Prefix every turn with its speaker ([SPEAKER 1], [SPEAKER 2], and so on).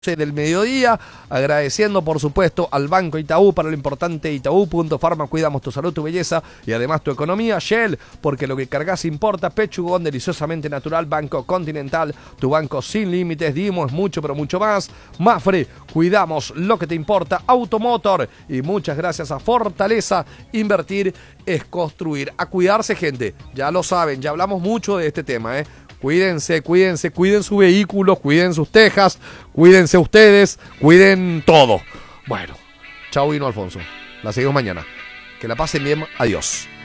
[SPEAKER 1] del mediodía, agradeciendo por supuesto al Banco Itaú para lo importante Itaú.Pharma, cuidamos tu salud, tu belleza y además tu economía. Shell, porque lo que cargas importa. Pechugón, deliciosamente natural. Banco Continental, tu banco sin límites. Dimo es mucho pero mucho más. Mafre, cuidamos lo que te importa. Automotor, y muchas gracias a Fortaleza. Invertir es construir. A cuidarse, gente, ya lo saben, ya hablamos mucho de este tema, Cuídense, cuiden su vehículo, cuiden sus tejas, cuídense ustedes, cuiden todo. Bueno, chao Vino Alfonso. La seguimos mañana. Que la pasen bien. Adiós.